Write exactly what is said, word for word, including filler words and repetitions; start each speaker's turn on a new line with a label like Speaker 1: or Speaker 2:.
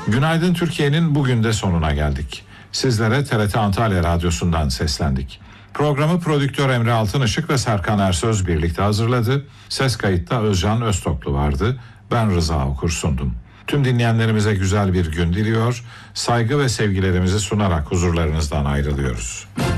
Speaker 1: Günaydın Türkiye'nin bugün de sonuna geldik. Sizlere T R T Antalya Radyosu'ndan seslendik. Programı prodüktör Emre Altınışık ve Serkan Ersöz birlikte hazırladı. Ses kayıtta Özcan Öztoklu vardı. Ben Rıza Okur sundum. Tüm dinleyenlerimize güzel bir gün diliyor, saygı ve sevgilerimizi sunarak huzurlarınızdan ayrılıyoruz.